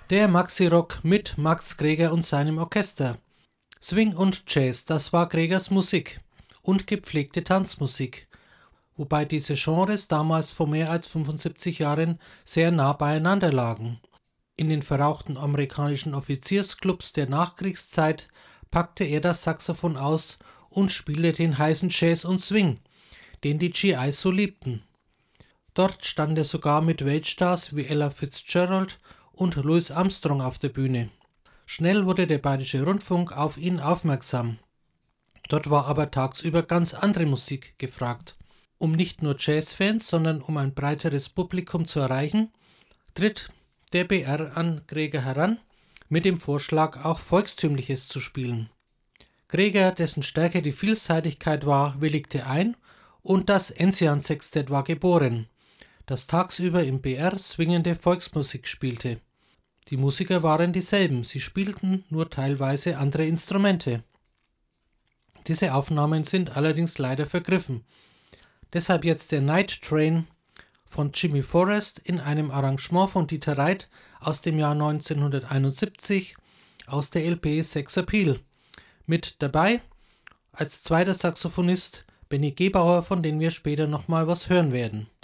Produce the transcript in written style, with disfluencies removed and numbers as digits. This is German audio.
Der Maxi-Rock mit Max Greger und seinem Orchester. Swing und Jazz, das war Gregers Musik und gepflegte Tanzmusik, wobei diese Genres damals vor mehr als 75 Jahren sehr nah beieinander lagen. In den verrauchten amerikanischen Offiziersclubs der Nachkriegszeit packte er das Saxophon aus und spielte den heißen Jazz und Swing, den die GIs so liebten. Dort stand er sogar mit Weltstars wie Ella Fitzgerald und Louis Armstrong auf der Bühne. Schnell wurde der Bayerische Rundfunk auf ihn aufmerksam. Dort war aber tagsüber ganz andere Musik gefragt. Um nicht nur Jazzfans, sondern um ein breiteres Publikum zu erreichen, tritt der BR an Greger heran, mit dem Vorschlag, auch Volkstümliches zu spielen. Greger, dessen Stärke die Vielseitigkeit war, willigte ein und das Enzian-Sextett war geboren, das tagsüber im BR swingende Volksmusik spielte. Die Musiker waren dieselben, sie spielten nur teilweise andere Instrumente. Diese Aufnahmen sind allerdings leider vergriffen. Deshalb jetzt der Night Train von Jimmy Forrest in einem Arrangement von Dieter Reit aus dem Jahr 1971 aus der LP Sex Appeal. Mit dabei als zweiter Saxophonist Benny Gebauer, von dem wir später nochmal was hören werden.